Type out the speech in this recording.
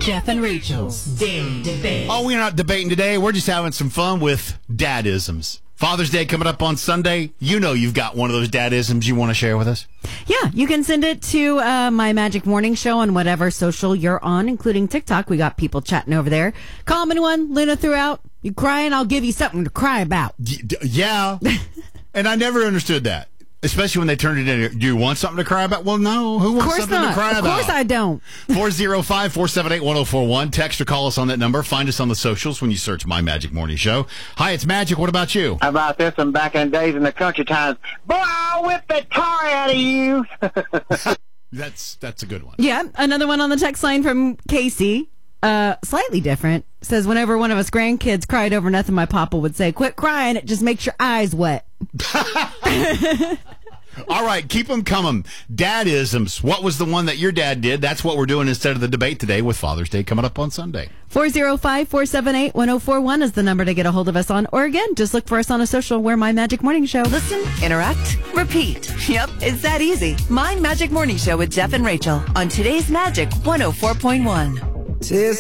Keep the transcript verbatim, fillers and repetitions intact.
Jeff and Rachel's Daily Debate. Oh, we're not debating today. We're just having some fun with dadisms. Father's Day coming up on Sunday. You know you've got one of those dadisms you want to share with us. Yeah, you can send it to uh, My Magic Morning Show on whatever social you're on, including TikTok. We got people chatting over there. Common one, Luna threw out, you crying, I'll give you something to cry about. Y- d- yeah. And I never understood that. Especially when they turned it in. Do you want something to cry about? Well, no. Who Of wants course something not. to cry Of about? course I don't. four oh five, four seven eight, one oh four one. Text or call us on that number. Find us on the socials when you search My Magic Morning Show. Hi, it's Magic. What about you? How about this one back in the days in the country times? Boy, I'll whip the tar out of you. That's that's a good one. Yeah, another one on the text line from Casey. Uh, slightly different. Says, whenever one of us grandkids cried over nothing, my papa would say, quit crying, it just makes your eyes wet. All right, keep them coming. Dadisms. What was the one that your dad did? That's what we're doing instead of the debate today with Father's Day coming up on Sunday. four oh five, four seven eight, one oh four one is the number to get a hold of us on. Or again, just look for us on a social. We're My Magic Morning Show. Listen, interact, repeat. Yep, it's that easy. My Magic Morning Show with Jeff and Rachel on today's Magic one oh four point one.